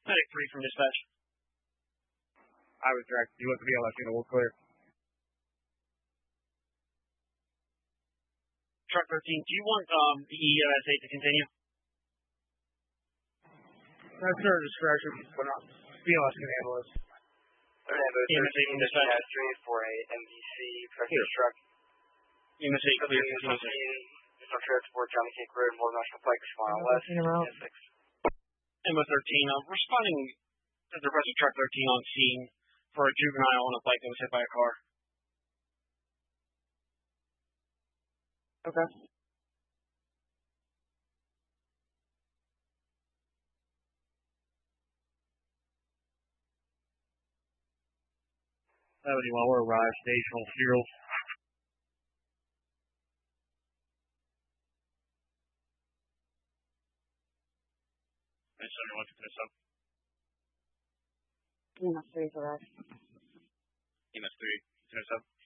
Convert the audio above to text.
Medic 3 from dispatch. I was direct. You look to be able to see the whole clear. Truck 13, do you want the EMS 8 to continue? That's their discretion, but not. BLS can handle this. EMS 8 from dispatch. For a MDC pressure truck. EMS 8 clear. From transport, Johnny Cake Road, More National Pike, Smile West. MO 13, responding to the request of truck 13 on scene for a juvenile on a bike that was hit by a car. Okay. While we're arrived, stational fuel. Nice, everyone, to finish up. EMS 3 for that. EMS 3, finish up.